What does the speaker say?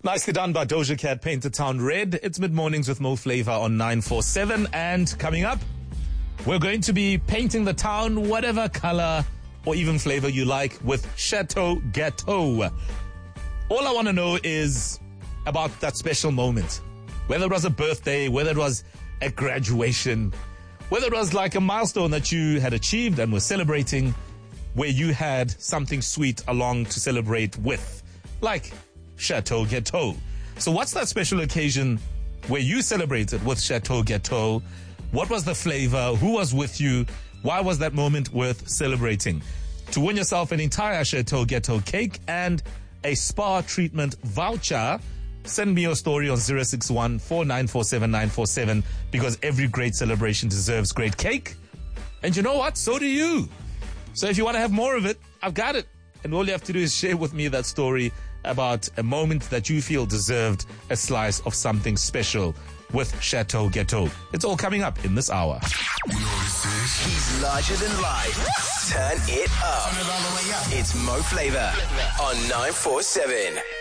Nicely done by Doja Cat, Paint the Town Red. It's mid-mornings with Mo Flavor on 947. And coming up, we're going to be painting the town whatever color or even flavor you like with Chateau Gâteau. All I want to know is about that special moment. Whether it was a birthday, whether it was a graduation, whether it was like a milestone that you had achieved and were celebrating, where you had something sweet along to celebrate with, like Chateau Gâteau. So what's that special occasion where you celebrated with Chateau Gâteau? What was the flavor? Who was with you? Why was that moment worth celebrating? To win yourself an entire Chateau Gâteau cake and a spa treatment voucher, send me your story on 061 4947 947, because every great celebration deserves great cake. And you know what? So do you. So if you want to have more of it, I've got it. And all you have to do is share with me that story about a moment that you feel deserved a slice of something special with Chateau Gâteau. It's all coming up in this hour. He's larger than life. Turn it up. Turn it all the way up. It's Mo Flavor on 947.